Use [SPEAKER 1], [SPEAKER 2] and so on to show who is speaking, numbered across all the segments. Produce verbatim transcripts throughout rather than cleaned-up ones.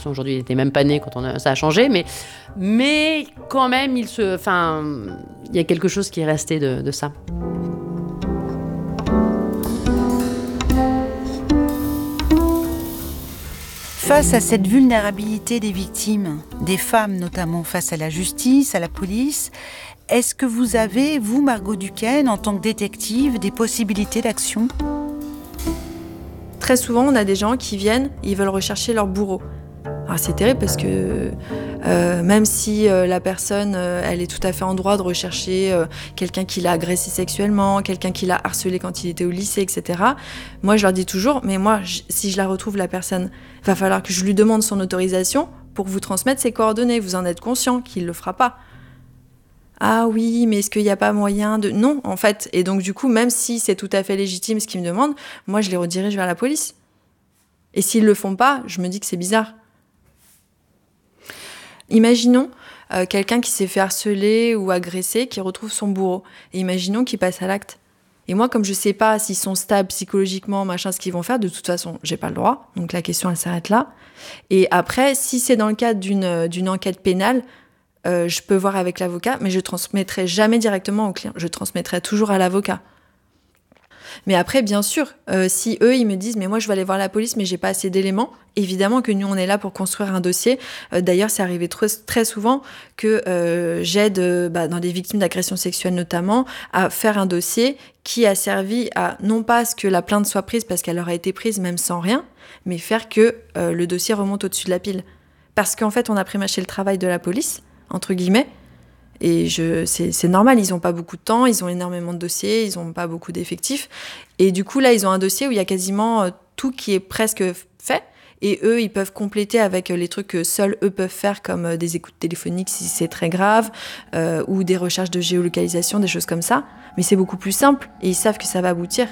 [SPEAKER 1] garçon aujourd'hui il était même pas né quand on a, ça a changé, mais, mais quand même, il, se, enfin, il y a quelque chose qui est resté de, de ça.
[SPEAKER 2] Face à cette vulnérabilité des victimes, des femmes notamment face à la justice, à la police, est-ce que vous avez, vous, Margot Duquesne, en tant que détective, des possibilités d'action ?
[SPEAKER 3] Très souvent, on a des gens qui viennent, ils veulent rechercher leur bourreau. Alors c'est terrible parce que euh, même si euh, la personne, euh, elle est tout à fait en droit de rechercher euh, quelqu'un qui l'a agressé sexuellement, quelqu'un qui l'a harcelé quand il était au lycée, et cetera. Moi, je leur dis toujours, mais moi, j- si je la retrouve, la personne, il va falloir que je lui demande son autorisation pour vous transmettre ses coordonnées. Vous en êtes conscient qu'il le fera pas. Ah oui, mais est-ce qu'il n'y a pas moyen de... Non, en fait. Et donc, du coup, même si c'est tout à fait légitime ce qu'ils me demandent, moi, je les redirige vers la police. Et s'ils le font pas, je me dis que c'est bizarre. Imaginons euh, quelqu'un qui s'est fait harceler ou agresser, qui retrouve son bourreau. Et imaginons qu'il passe à l'acte. Et moi, comme je sais pas s'ils sont stables psychologiquement, machin, ce qu'ils vont faire, de toute façon, j'ai pas le droit. Donc la question, elle s'arrête là. Et après, si c'est dans le cadre d'une, d'une enquête pénale, euh, je peux voir avec l'avocat, mais je transmettrai jamais directement au client. Je transmettrai toujours à l'avocat. Mais après, bien sûr, euh, si eux, ils me disent « mais moi, je vais aller voir la police, mais j'ai pas assez d'éléments », évidemment que nous, on est là pour construire un dossier. Euh, d'ailleurs, c'est arrivé très, très souvent que euh, j'aide, euh, bah, dans des victimes d'agressions sexuelles notamment, à faire un dossier qui a servi à, non pas à ce que la plainte soit prise parce qu'elle aurait été prise même sans rien, mais faire que euh, le dossier remonte au-dessus de la pile. Parce qu'en fait, on a prémâché le travail de la police, entre guillemets. Et je, c'est, c'est normal, ils n'ont pas beaucoup de temps, ils ont énormément de dossiers, ils n'ont pas beaucoup d'effectifs. Et du coup, là, ils ont un dossier où il y a quasiment euh, tout qui est presque fait. Et eux, ils peuvent compléter avec les trucs que seuls eux peuvent faire, comme euh, des écoutes téléphoniques si c'est très grave, euh, ou des recherches de géolocalisation, des choses comme ça. Mais c'est beaucoup plus simple, et ils savent que ça va aboutir.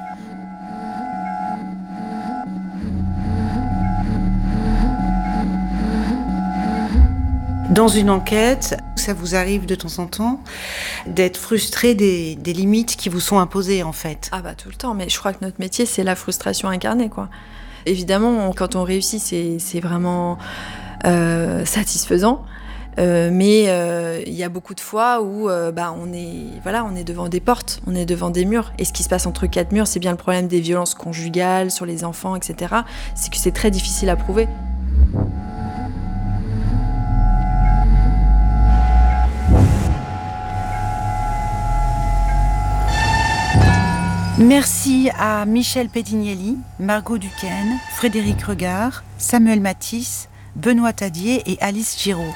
[SPEAKER 2] Dans une enquête, ça vous arrive de temps en temps d'être frustré des, des limites qui vous sont imposées, en fait?
[SPEAKER 3] Ah bah tout le temps, mais je crois que notre métier, c'est la frustration incarnée, quoi. Évidemment, quand on réussit, c'est, c'est vraiment euh, satisfaisant. Euh, mais il euh, y a beaucoup de fois où euh, bah, on est, voilà, on est devant des portes, on est devant des murs. Et ce qui se passe entre quatre murs, c'est bien le problème des violences conjugales sur les enfants, et cetera. C'est que c'est très difficile à prouver.
[SPEAKER 2] Merci à Michel Pedignelli, Margot Duquesne, Frédéric Regard, Samuel Matisse, Benoît Tadier et Alice Giraud.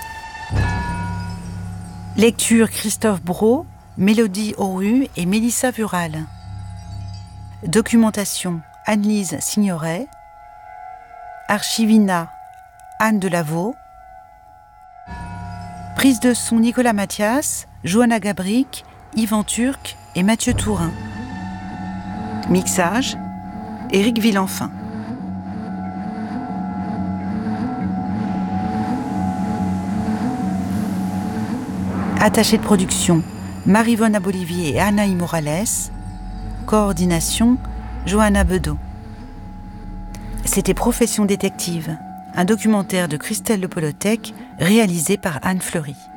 [SPEAKER 2] Lecture Christophe Brault, Mélodie Auru et Mélissa Vural. Documentation Anne-Lise Signoret. Archivina Anne Delaveau. Prise de son Nicolas Mathias, Johanna Gabric, Yvan Turc et Mathieu Tourin. Mixage, Éric Villenfin. Attachée de production, Maryvonne Abolivier et Anaï Morales. Coordination, Johanna Bedeau. C'était Profession détective, un documentaire de Christelle Le Polotec réalisé par Anne Fleury.